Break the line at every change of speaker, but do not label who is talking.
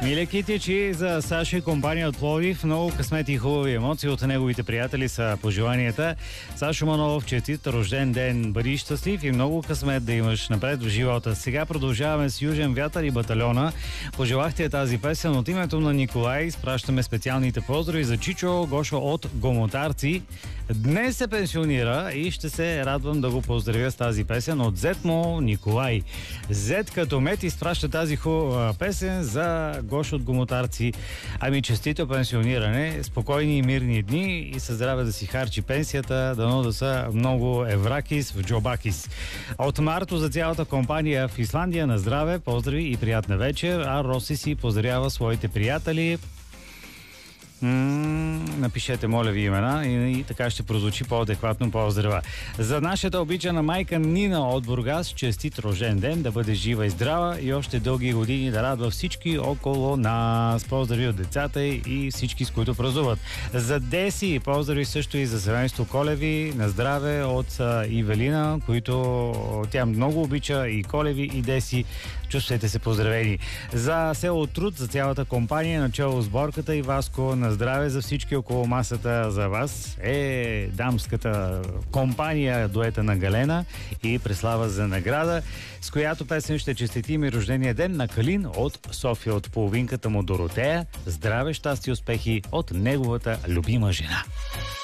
Миле Китичи за Саша и компания от Пловдив. Много късмети и хубави емоции от неговите приятели са пожеланията. Сашо Манолов, честит рожден ден, бъди щастлив и много късмет да имаш напред в живота. Сега продължаваме с Южен вятър и Батальона. Пожелахте тази песен от името на Николай. Изпращаме специалните поздрави за Чичо Гошо от Гомотарци. Днес се пенсионира и ще се радвам да го поздравя с тази песен от зет му Николай. Зет като мет изпраща тази хубава песен за Гошо от Гомотарци. Ами честито пенсиониране, спокойни и мирни дни и със здраве да си харчи пенсията, дано да са много евракис в джобакис. От Марто за цялата компания в Исландия на здраве, поздрави и приятна вечер, а Роси си поздравява своите приятели. Напишете, моля ви, имена и така ще прозвучи по-адекватно поздрава. За нашата обичана майка Нина от Бургас, честит рожден ден, да бъде жива и здрава и още дълги години да радва всички около нас. Поздрави от децата и всички, с които празнуват. За Деси, поздрави също и за семейство Колеви, на здраве от Ивелина, които тя много обича, и Колеви, и Деси. Чувствайте се поздравени. За село Труд, за цялата компания, начало с Борката и Васко, на здраве за всички около масата, за вас е дамската компания, дуета на Галена и Преслава за награда, с която песен ще честитим и рождения ден на Калин от София, от половинката му Доротея. Здраве, щастие и успехи от неговата любима жена.